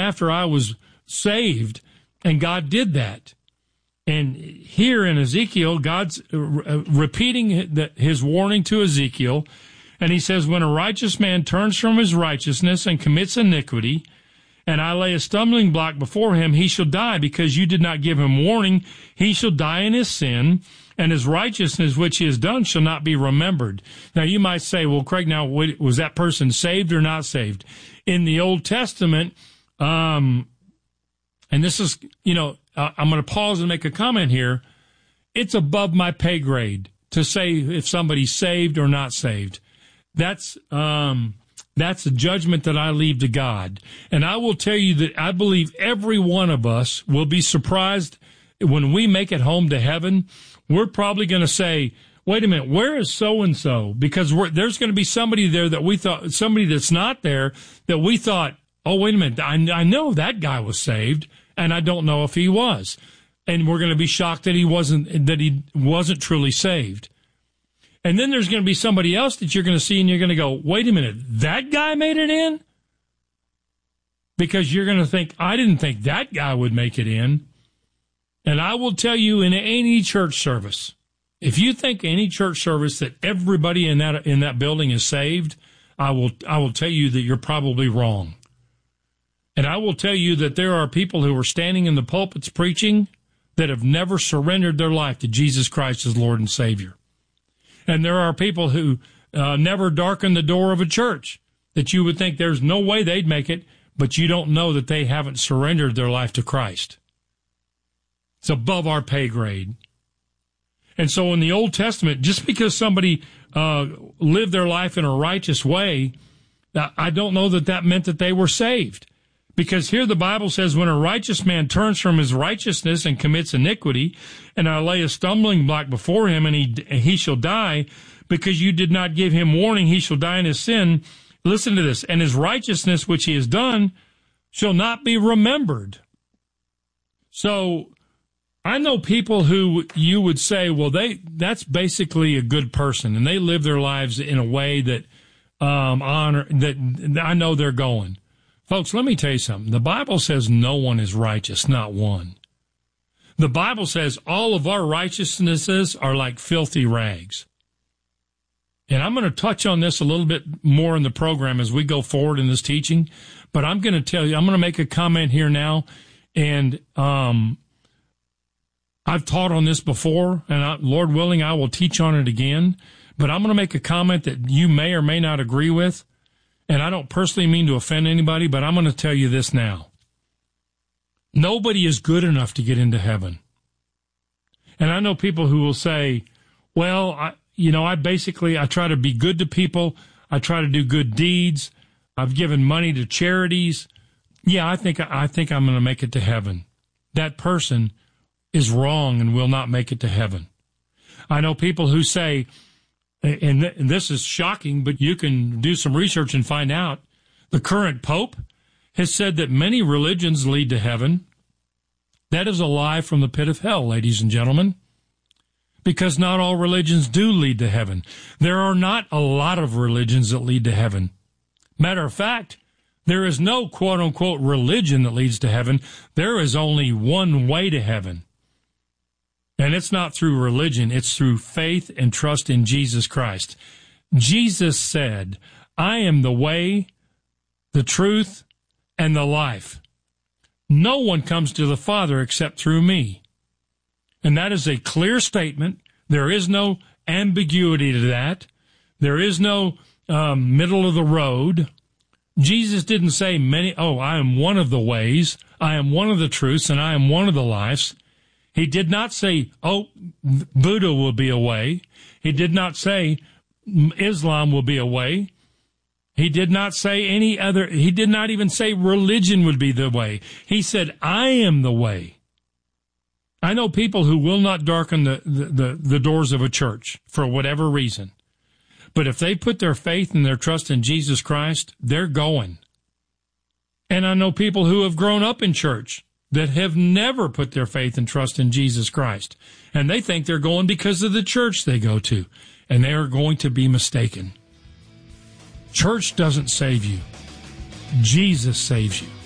after I was saved, and God did that. And here in Ezekiel, God's repeating his warning to Ezekiel, and he says, when a righteous man turns from his righteousness and commits iniquity, and I lay a stumbling block before him, he shall die, because you did not give him warning. He shall die in his sin, and his righteousness which he has done shall not be remembered. Now, you might say, well, Craig, now, was that person saved or not saved? In the Old Testament, and this is, I'm going to pause and make a comment here. It's above my pay grade to say if somebody's saved or not saved. That's a judgment that I leave to God. And I will tell you that I believe every one of us will be surprised when we make it home to heaven. We're probably going to say, wait a minute, where is so-and-so? Because there's going to be somebody there that we thought, somebody that's not there, that we thought, oh, wait a minute, I know that guy was saved, and I don't know if he was. And we're going to be shocked that he wasn't truly saved. And then there's going to be somebody else that you're going to see, and you're going to go, wait a minute, that guy made it in? Because you're going to think, I didn't think that guy would make it in. And I will tell you, in any church service, if you think any church service that everybody in that building is saved, I will tell you that you're probably wrong. And I will tell you that there are people who are standing in the pulpits preaching that have never surrendered their life to Jesus Christ as Lord and Savior. And there are people who never darken the door of a church that you would think there's no way they'd make it, but you don't know that they haven't surrendered their life to Christ. It's above our pay grade. And so in the Old Testament, just because somebody lived their life in a righteous way, I don't know that meant that they were saved. Because here the Bible says, when a righteous man turns from his righteousness and commits iniquity, and I lay a stumbling block before him, and he shall die, because you did not give him warning, he shall die in his sin. Listen to this. And his righteousness which he has done shall not be remembered. So I know people who you would say, well, that's basically a good person, and they live their lives in a way that that I know they're going. Folks, let me tell you something. The Bible says no one is righteous, not one. The Bible says all of our righteousnesses are like filthy rags. And I'm going to touch on this a little bit more in the program as we go forward in this teaching. But I'm going to tell you, I'm going to make a comment here now. And I've taught on this before, and Lord willing, I will teach on it again. But I'm going to make a comment that you may or may not agree with. And I don't personally mean to offend anybody, but I'm going to tell you this now. Nobody is good enough to get into heaven. And I know people who will say, well, I try to be good to people. I try to do good deeds. I've given money to charities. Yeah, I think I'm going to make it to heaven. That person is wrong and will not make it to heaven. I know people who say, and this is shocking, but you can do some research and find out, the current Pope has said that many religions lead to heaven. That is a lie from the pit of hell, ladies and gentlemen, because not all religions do lead to heaven. There are not a lot of religions that lead to heaven. Matter of fact, there is no quote-unquote religion that leads to heaven. There is only one way to heaven. And it's not through religion, it's through faith and trust in Jesus Christ. Jesus said, I am the way, the truth, and the life. No one comes to the Father except through me. And that is a clear statement. There is no ambiguity to that. There is no middle of the road. Jesus didn't say I am one of the ways, I am one of the truths, and I am one of the lives. He did not say, Buddha will be a way. He did not say Islam will be a way. He did not say he did not even say religion would be the way. He said, I am the way. I know people who will not darken the doors of a church for whatever reason. But if they put their faith and their trust in Jesus Christ, they're going. And I know people who have grown up in church that have never put their faith and trust in Jesus Christ. And they think they're going because of the church they go to. And they are going to be mistaken. Church doesn't save you. Jesus saves you.